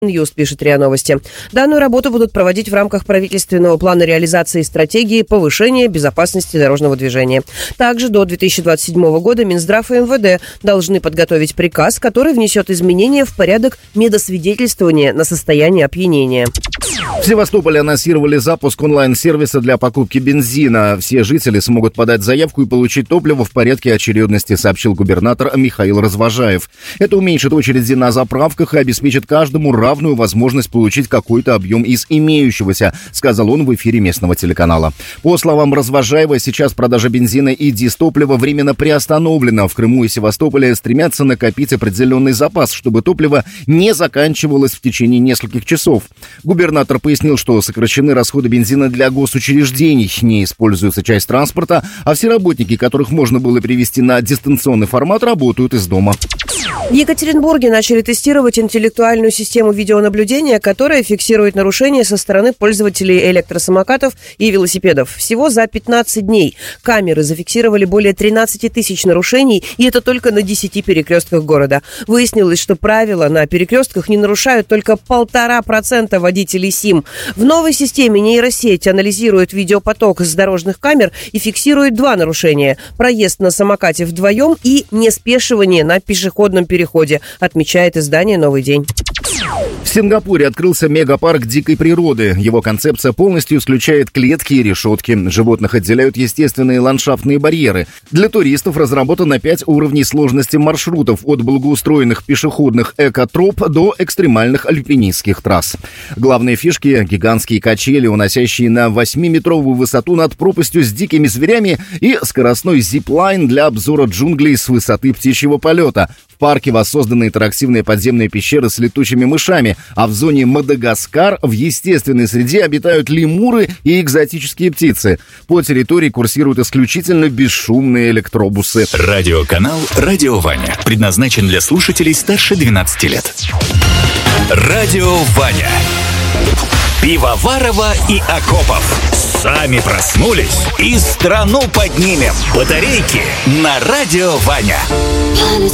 Ньюс, пишет РИА Новости. Данную работу будут проводить в рамках правительственного плана реализации стратегии повышения безопасности дорожного движения. Также до 2027 года Минздрав и МВД должны подготовить приказ, который внесет изменения в порядок медосвидетельствования на состояние опьянения. В Севастополе анонсировали запуск онлайн-сервиса для покупки бензина. Все жители смогут подать заявку и получить топливо в порядке очередности, сообщил губернатор Михаил Развожаев. Это уменьшит очереди на заправках и обеспечит каждому равную возможность получить какой-то объем из имеющегося, сказал он в эфире местного телеканала. По словам Развожаева, сейчас продажа бензина и дизтоплива временно приостановлена. В Крыму и Севастополе стремятся накопить определенный запас, чтобы топливо не заканчивалось в течение нескольких часов. Губернатор пояснил, что сокращены расходы бензина для госучреждений, не используется часть транспорта, а все работники, которых можно было перевести на дистанционный формат, работают из дома. В Екатеринбурге начали тестировать интеллектуальную систему видеонаблюдения, которая фиксирует нарушения со стороны пользователей электросамокатов и велосипедов. Всего за 15 дней камеры зафиксировали более 13 тысяч нарушений, и это только на 10 перекрестках города. Выяснилось, что правила на перекрестках не нарушают только 1,5% водителей СИМ. В новой системе нейросеть анализирует видеопоток с дорожных камер и фиксирует 2 нарушения: проезд на самокате вдвоем и неспешивание на пешеходном переходе, отмечает издание «Новый день». В Сингапуре открылся мегапарк дикой природы. Его концепция полностью исключает клетки и решетки. Животных отделяют естественные ландшафтные барьеры. Для туристов разработано 5 уровней сложности маршрутов, от благоустроенных пешеходных экотроп до экстремальных альпинистских трасс. Главные фишки – гигантские качели, уносящие на 8-метровую высоту над пропастью с дикими зверями, и скоростной зиплайн для обзора джунглей с высоты птичьего полета. В парке воссозданы интерактивные подземные пещеры с летучими мышами, а в зоне Мадагаскар в естественной среде обитают лемуры и экзотические птицы. По территории курсируют исключительно бесшумные электробусы. Радиоканал «Радио Ваня» предназначен для слушателей старше 12 лет. Радио Ваня. Пивоварова и Акопов. Сами проснулись и страну поднимем. Батарейки на Радио Ваня.